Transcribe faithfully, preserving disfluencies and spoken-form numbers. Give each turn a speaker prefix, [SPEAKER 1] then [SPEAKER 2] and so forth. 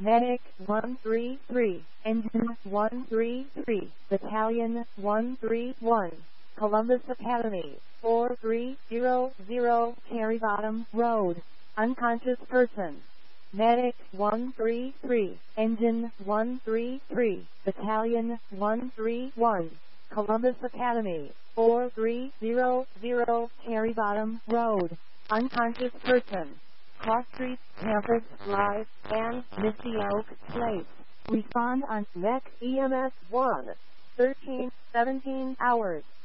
[SPEAKER 1] Medic one three three, Engine one three three, Battalion one three one, Columbus Academy, four three zero zero, Cherry Bottom Road, unconscious person. Medic one three three, Engine one three three, Battalion one three one, Columbus Academy, four three zero zero, Cherry Bottom Road, unconscious person. Cross Street, Campus Live, and Misty Oak Place. Respond on M E C E M S one, thirteen, seventeen hours.